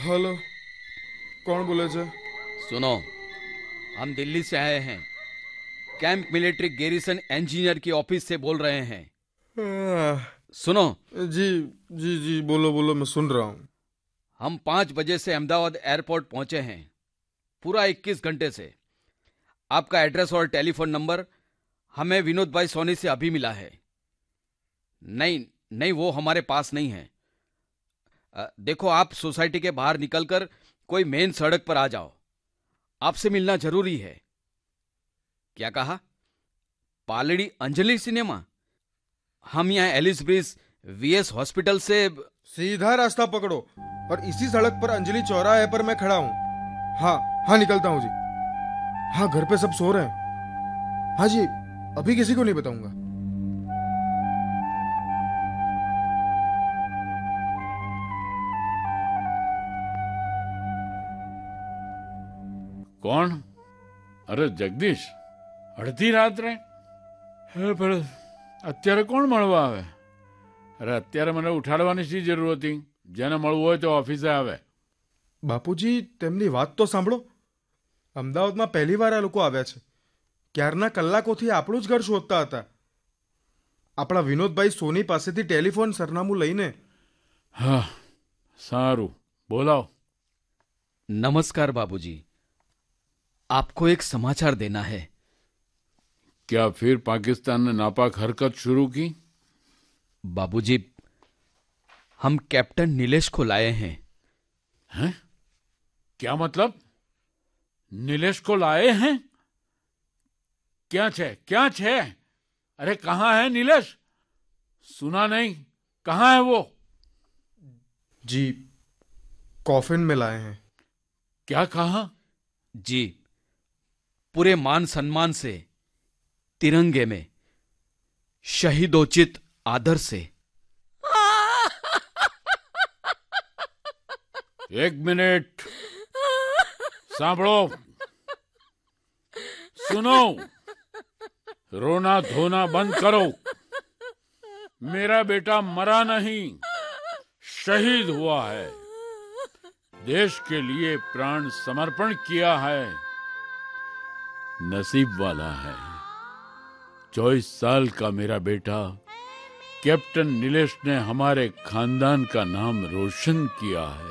Hello. कौन बोले छे? सुनो, हम दिल्ली से आए हैं। कैंप मिलिट्री गैरिसन इंजीनियर की ऑफिस से बोल रहे हैं। आह, सुनो, जी जी जी, बोलो बोलो, मैं सुन रहा हूँ। हम 5 बजे से अहमदाबाद एयरपोर्ट पहुंचे हैं, पूरा 21 घंटे से। आपका एड्रेस और टेलीफोन नंबर हमें विनोद भाई सोनी से अभी मिला है। नहीं नहीं, वो हमारे पास नहीं है। देखो, आप सोसाइटी के बाहर निकलकर कोई मेन सड़क पर आ जाओ। आपसे मिलना जरूरी है। क्या कहा? पालड़ी अंजलि सिनेमा? हम यहाँ एलिस ब्रिज वीएस हॉस्पिटल से। सीधा रास्ता पकड़ो और इसी सड़क पर अंजलि चौराहे पर मैं खड़ा हूँ। हाँ हाँ, निकलता हूँ जी। हाँ, घर पे सब सो रहे हैं। हाँ जी, अभी किसी को नहीं बताऊंगा। કોણ? અરે જગદીશ, અડધી રાત્રે? હે પણ અત્યારે કોણ મળવા આવે? અરે અત્યારે મને ઉઠાડવાની શી જરૂર હતી? જેને મળવું હોય તો ઓફિસે આવે. બાપુજી, તેમની વાત તો સાંભળો. અમદાવાદમાં પહેલી વાર આ લોકો આવ્યા છે. ક્યારના કલાકોથી આપણું જ ઘર શોધતા હતા. આપણા વિનોદભાઈ સોની પાસેથી ટેલિફોન સરનામું લઈને. હા, સારું, બોલાવો. नमस्कार बाबूजी, आपको एक समाचार देना है। क्या फिर पाकिस्तान ने नापाक हरकत शुरू की? बाबूजी, हम कैप्टन नीलेश को लाए हैं। हैं? क्या मतलब? नीलेश को लाए हैं? क्या छे? क्या छे? अरे कहाँ है नीलेश? सुना नहीं. कहाँ है वो? जी, कॉफिन में लाए हैं। क्या कहा? जी, पूरे मान सम्मान से, तिरंगे में, शहीदोचित आदर से। एक मिनट, सांभळो, सुनो, रोना धोना बंद करो. मेरा बेटा मरा नहीं, शहीद हुआ है. देश के लिए प्राण समर्पण किया है. नसीब वाला है. 24 साल का मेरा बेटा कैप्टन नीलेश ने हमारे खानदान का नाम रोशन किया है.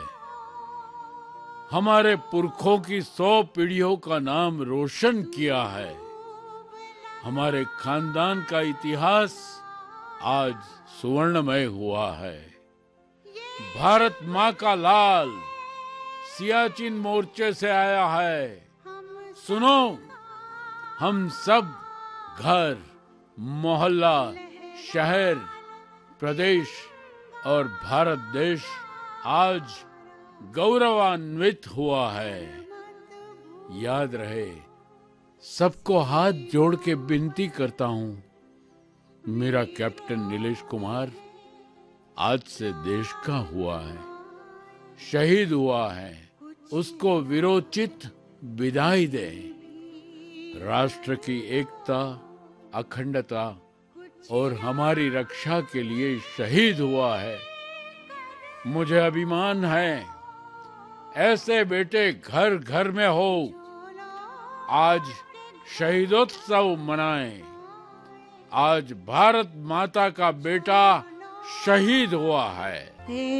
हमारे पुरखों की 100 पीढ़ियों का नाम रोशन किया है. हमारे खानदान का इतिहास आज सुवर्णमय हुआ है. भारत माँ का लाल सियाचिन मोर्चे से आया है. सुनो, हम सब घर, मोहल्ला, शहर, प्रदेश और भारत देश आज गौरवान्वित हुआ है. याद रहे, सबको हाथ जोड़ के विनती करता हूं, मेरा कैप्टन नीलेश कुमार आज से देश का हुआ है, शहीद हुआ है. उसको वीरोचित विदाई दे. राष्ट्र की एकता, अखंडता और हमारी रक्षा के लिए शहीद हुआ है. मुझे अभिमान है, ऐसे बेटे घर घर में हो. आज शहीदोत्सव मनाएं. आज भारत माता का बेटा शहीद हुआ है.